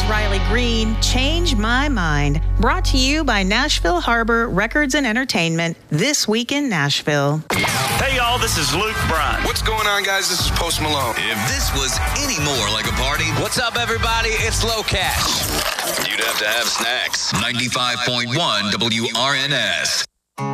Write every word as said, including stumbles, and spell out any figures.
Riley Green, Change My Mind. Brought to you by Nashville Harbor Records and Entertainment, This Week in Nashville. Hey, y'all, this is Luke Bryan. What's going on, guys? This is Post Malone. If this was any more like a party, what's up, everybody? It's Low Cash. You'd have to have snacks. ninety-five point one W R N S.